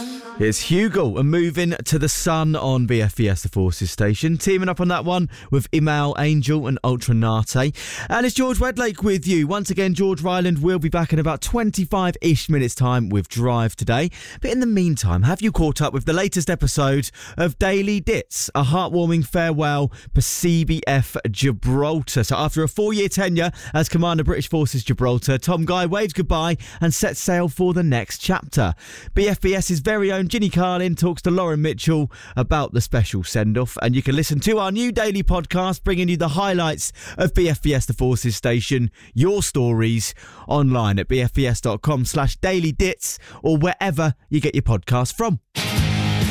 It's Hugo and Moving to the Sun on BFBS The Forces station. Teaming up on that one with Imal Angel and Ultra Nate. And it's George Wedlake with you. Once again, George Ryland will be back in about 25-ish minutes time with Drive today. But in the meantime, have you caught up with the latest episode of Daily Dits, a heartwarming farewell for CBF Gibraltar? So after a 4-year tenure as Commander British Forces Gibraltar, Tom Guy waves goodbye and sets sail for the next chapter. BFBS's very own Ginny Carlin talks to Lauren Mitchell about the special send-off, and you can listen to our new daily podcast bringing you the highlights of BFBS The Forces station, your stories, online at bfbs.com/dailydits or wherever you get your podcast from.